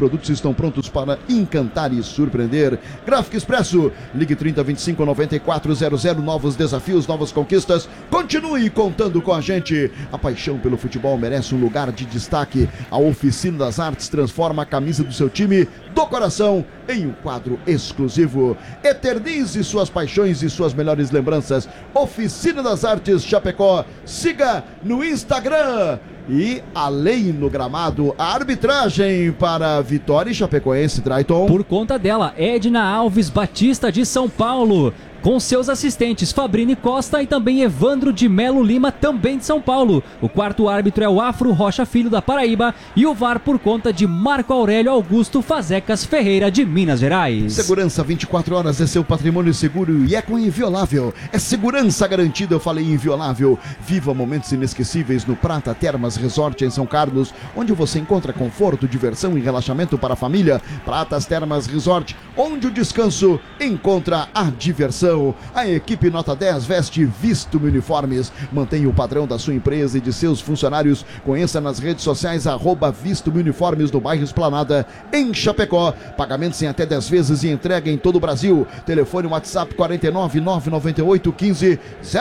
produtos estão prontos para encantar e surpreender. Gráfico Expresso, ligue 3025 9400, novos desafios, novas conquistas. Continue contando com a gente. A paixão pelo futebol merece um lugar de destaque. A Oficina das Artes transforma a camisa do seu time do coração em um quadro exclusivo. Eternize suas paixões e suas melhores lembranças. Oficina das Artes Chapecó. Siga no Instagram. E além no gramado, a arbitragem para Vitória e Chapecoense, Drayton. Por conta dela, Edna Alves Batista de São Paulo, com seus assistentes Fabrini Costa e também Evandro de Melo Lima, também de São Paulo. O quarto árbitro é o Afro Rocha Filho da Paraíba e o VAR por conta de Marco Aurélio Augusto Fazecas Ferreira de Minas Gerais. Segurança 24 horas é seu patrimônio seguro e é com inviolável. É segurança garantida, eu falei inviolável. Viva momentos inesquecíveis no Prata Termas Resort em São Carlos, onde você encontra conforto, diversão e relaxamento para a família. Pratas Termas Resort, onde o descanso encontra a diversão. A equipe Nota 10 veste Visto Uniformes. Mantenha o padrão da sua empresa e de seus funcionários. Conheça nas redes sociais @Visto Uniformes no bairro Esplanada, em Chapecó. Pagamentos em até 10 vezes e entrega em todo o Brasil. Telefone WhatsApp 49 998 15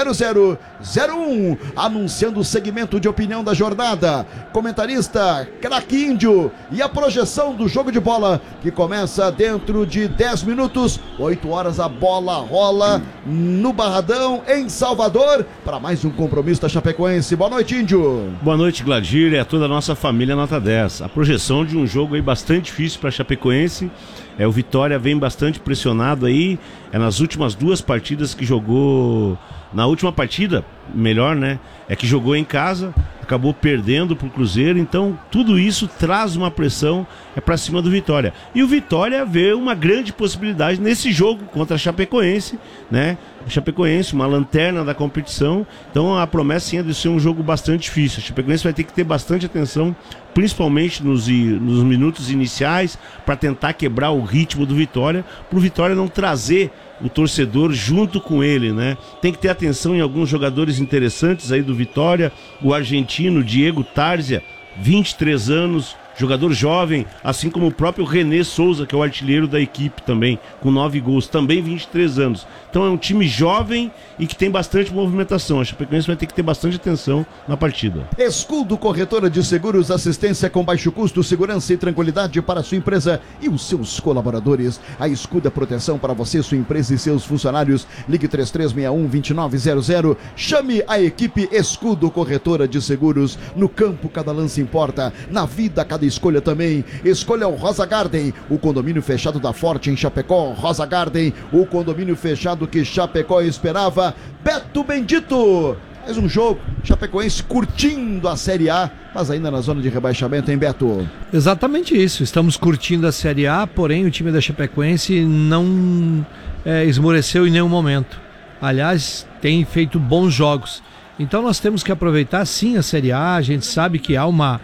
0001. Anunciando o segmento de opinião da jornada. Comentarista Craque Índio e a projeção do jogo de bola que começa dentro de 10 minutos. 8 horas a bola rola no Barradão, em Salvador, para mais um compromisso da Chapecoense. Boa noite, Índio. Boa noite, Gladir, e a toda a nossa família Nota 10. A projeção de um jogo aí bastante difícil para a Chapecoense. O Vitória vem bastante pressionado aí. Nas últimas duas partidas que jogou. Na última partida, melhor, né? Que jogou em casa, acabou perdendo pro Cruzeiro, então tudo isso traz uma pressão para cima do Vitória. E o Vitória vê uma grande possibilidade nesse jogo contra a Chapecoense, né? A Chapecoense, uma lanterna da competição, então a promessa sim é de ser um jogo bastante difícil. A Chapecoense vai ter que ter bastante atenção, principalmente nos minutos iniciais, para tentar quebrar o ritmo do Vitória, para o Vitória não trazer o torcedor junto com ele, né? Tem que ter atenção em alguns jogadores interessantes aí do Vitória, o argentino Diego Tarzia, 23 anos, jogador jovem, assim como o próprio René Souza, que é o artilheiro da equipe também, com 9 gols, também 23 anos. Então é um time jovem e que tem bastante movimentação. A Chapecoense vai ter que ter bastante atenção na partida. Escudo Corretora de Seguros, assistência com baixo custo, segurança e tranquilidade para a sua empresa e os seus colaboradores. A Escudo é proteção para você, sua empresa e seus funcionários. Ligue 3361-2900. Chame a equipe Escudo Corretora de Seguros. No campo, cada lance importa. Na vida, cada escolha também. Escolha o Rosa Garden, o condomínio fechado da Forte em Chapecó. Rosa Garden, o condomínio fechado que Chapecó esperava. Beto Bendito, mais um jogo, Chapecoense curtindo a Série A, mas ainda na zona de rebaixamento, hein, Beto? Exatamente isso, estamos curtindo a Série A, porém o time da Chapecoense não esmoreceu em nenhum momento. Aliás, tem feito bons jogos. Então nós temos que aproveitar sim a Série A. A gente sabe que há uma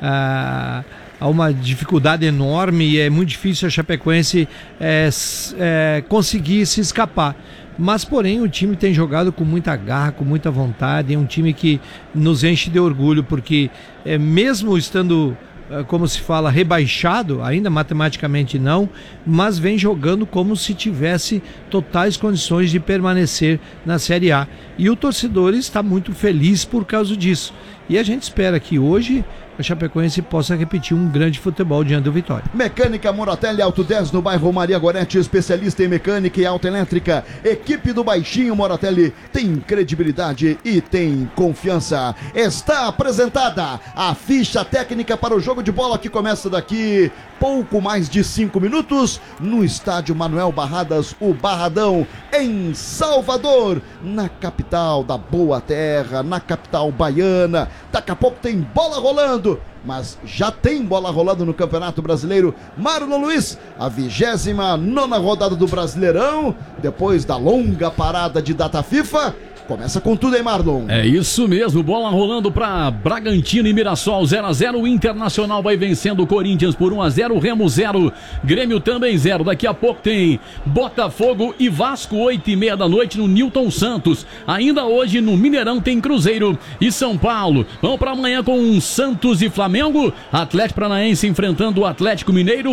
dificuldade enorme e é muito difícil a Chapecoense conseguir se escapar. Mas, porém, o time tem jogado com muita garra, com muita vontade. É um time que nos enche de orgulho, porque mesmo estando, como se fala, rebaixado, ainda matematicamente não, mas vem jogando como se tivesse totais condições de permanecer na Série A. E o torcedor está muito feliz por causa disso. E a gente espera que hoje a Chapecoense possa repetir um grande futebol diante do Vitória. Mecânica Moratelli Auto 10 no bairro Maria Goretti, especialista em mecânica e autoelétrica. Equipe do Baixinho Moratelli tem credibilidade e tem confiança. Está apresentada a ficha técnica para o jogo de bola que começa daqui pouco mais de 5 minutos no estádio Manuel Barradas, o Barradão, em Salvador, na capital da Boa Terra, na capital baiana. Daqui a pouco tem bola rolando, mas já tem bola rolando no Campeonato Brasileiro. Marlon Luiz, a 29ª rodada do Brasileirão, depois da longa parada de data FIFA. Começa com tudo, hein, Marlon? É isso mesmo, bola rolando para Bragantino e Mirassol, 0-0, o Internacional vai vencendo o Corinthians por 1-0, Remo 0, Grêmio também 0, daqui a pouco tem Botafogo e Vasco, 8h30 da noite no Newton Santos, ainda hoje no Mineirão tem Cruzeiro e São Paulo, vamos para amanhã com Santos e Flamengo, Atlético Paranaense enfrentando o Atlético Mineiro,